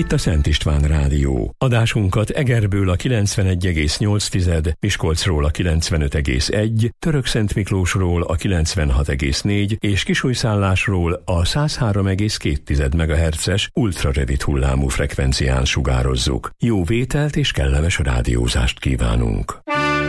itt a Szent István Rádió. Adásunkat Egerből a 91,8, Miskolcról a 95,1, Törökszentmiklósról a 96,4 és Kisújszállásról a 103,2 MHz-es ultrarövid hullámú frekvencián sugározzuk. Jó vételt és kellemes rádiózást kívánunk!